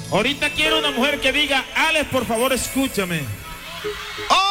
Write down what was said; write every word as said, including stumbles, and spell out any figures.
Ahorita quiero una mujer que diga, Alex, por favor, escúchame. ¡Oh!